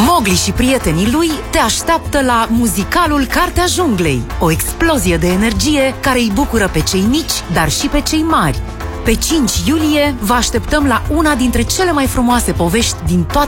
Mowgli și prietenii lui te așteaptă la muzicalul Cartea Junglei, o explozie de energie care îi bucură pe cei mici, dar și pe cei mari. Pe 5 iulie vă așteptăm la una dintre cele mai frumoase povești din toată